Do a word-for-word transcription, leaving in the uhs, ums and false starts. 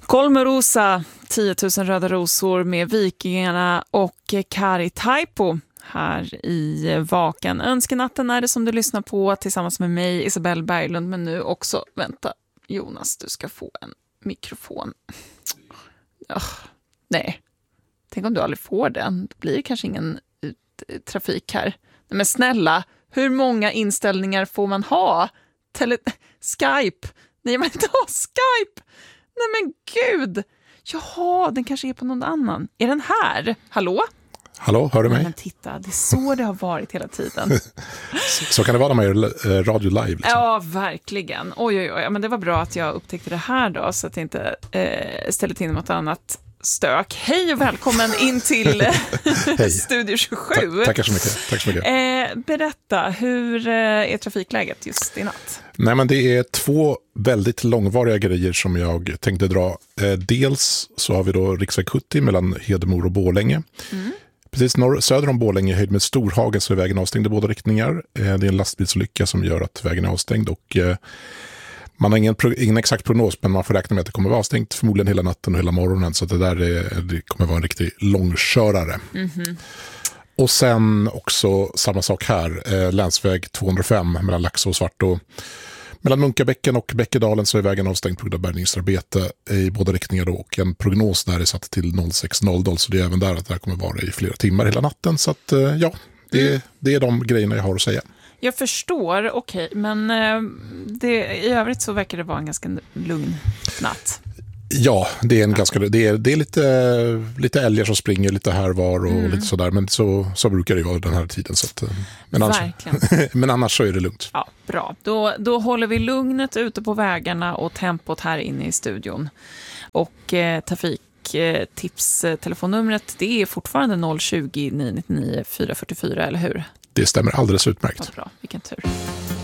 Kolmerosa, tio tusen röda rosor med Vikingarna och Kari Taipo här i Vaken. Önskenatten är det som du lyssnar på tillsammans med mig, Isabelle Berglund, men nu också, vänta, Jonas, du ska få en mikrofon. Oh, nej, tänk om du aldrig får den. Det blir kanske ingen uh, trafik här. Nej, men snälla, hur många inställningar får man ha? Tele- Skype? Nej, men inte ha Skype! Nej men gud! Jaha, den kanske är på någon annan. Är den här? Hallå? Hallå, hör du mig? Nej, men titta, det är så det har varit hela tiden. så, så kan det vara när man gör radio live. Liksom. Ja, verkligen. Oj, oj, oj. Men det var bra att jag upptäckte det här då, så att jag inte eh, ställde till något annat stök. Hej och välkommen in till Studio tjugosju. Ta- tackar så mycket. Tack så mycket. Eh, berätta, hur eh, är trafikläget just i natt? Nej, men det är två väldigt långvariga grejer som jag tänkte dra. Eh, dels så har vi då riksväg sjuttio mellan Hedemora och Borlänge. Mm. Precis norr, söder om Borlänge, höjd med Storhagen, så är vägen avstängd i båda riktningar. Eh, det är en lastbilsolycka som gör att vägen är avstängd och eh, man har ingen, pro- ingen exakt prognos, men man får räkna med att det kommer vara avstängt förmodligen hela natten och hela morgonen, så att det där är, det kommer vara en riktig långkörare. Mm-hmm. Och sen också samma sak här, eh, länsväg tvåhundrafem mellan Laxå och Svartå. Mellan Munkabäcken och Bäckedalen så är vägen avstängd på grund av bärgningsarbete i båda riktningar då, och en prognos där är satt till sex noll noll, så det är även där att det här kommer vara i flera timmar hela natten. Så att eh, ja, det, mm. det är de grejerna jag har att säga. Jag förstår, okej, okay, men eh, det, i övrigt så verkar det vara en ganska lugn natt. Ja, det är en ja. ganska det är, det är lite lite älgar som springer lite här var och mm. lite sådär, men så så brukar det vara den här tiden, så att, men annars men annars så är det lugnt. Ja, bra. Då då håller vi lugnet ute på vägarna och tempot här inne i studion. Och eh, trafiktips eh, telefonnumret, det är fortfarande noll tjugo, nio nio nio, fyra fyra fyra, eller hur? Det stämmer alldeles utmärkt. Ja, bra. Vilken tur.